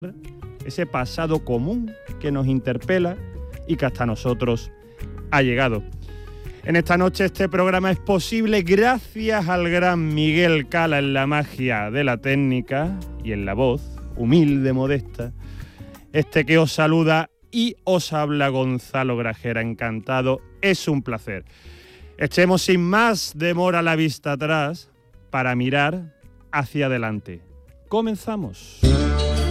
ese pasado común que nos interpela y que hasta nosotros ha llegado. En esta noche este programa es posible gracias al gran Miguel Cala en la magia de la técnica y en la voz, humilde, modesta. Este que os saluda y os habla Gonzalo Grajera, encantado, es un placer. Echemos sin más demora la vista atrás para mirar hacia adelante. ¡Comenzamos!